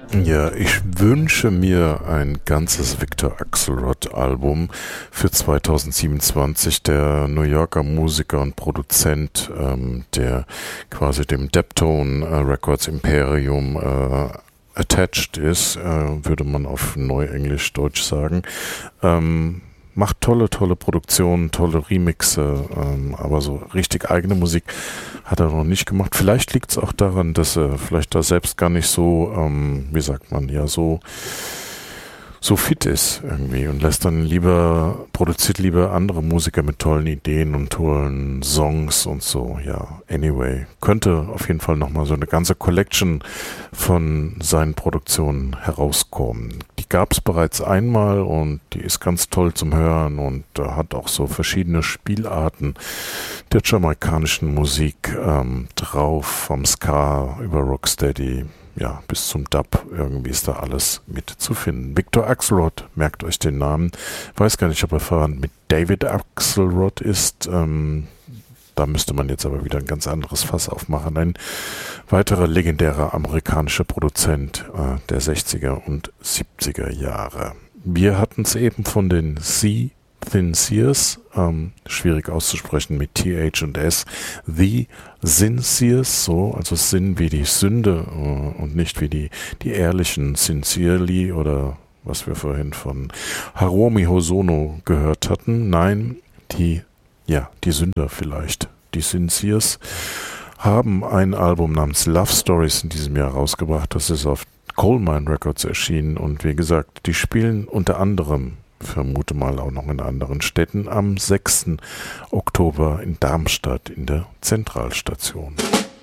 Ja, ich wünsche mir ein ganzes Victor Axelrod-Album für 2027. Der New Yorker Musiker und Produzent, der quasi dem Deptone Records Imperium attached ist, würde man auf Neuenglisch-Deutsch sagen. Macht tolle Produktionen, tolle Remixe, aber so richtig eigene Musik hat er noch nicht gemacht. Vielleicht liegt es auch daran, dass er vielleicht da selbst gar nicht so, wie sagt man, ja, so fit ist irgendwie und produziert lieber andere Musiker mit tollen Ideen und tollen Songs und so. Ja, anyway, könnte auf jeden Fall nochmal so eine ganze Collection von seinen Produktionen herauskommen. Die gab es bereits einmal und die ist ganz toll zum Hören und hat auch so verschiedene Spielarten der jamaikanischen Musik drauf, vom Ska über Rocksteady, ja, bis zum Dub, irgendwie ist da alles mit zu finden. Victor Axelrod, merkt euch den Namen. Weiß gar nicht, ob er verwandt mit David Axelrod ist. Da müsste man jetzt aber wieder ein ganz anderes Fass aufmachen. Ein weiterer legendärer amerikanischer Produzent der 60er und 70er Jahre. Wir hatten es eben von den Sincers, schwierig auszusprechen mit TH und S, The Sincers, so, also Sinn wie die Sünde und nicht wie die ehrlichen Sincerely oder was wir vorhin von Hiromi Hosono gehört hatten. Nein, die Sünder vielleicht. Die Sincers haben ein Album namens Love Stories in diesem Jahr rausgebracht. Das ist auf Coalmine Records erschienen und wie gesagt, die spielen unter anderem, vermute mal auch noch in anderen Städten, am 6. Oktober in Darmstadt in der Zentralstation.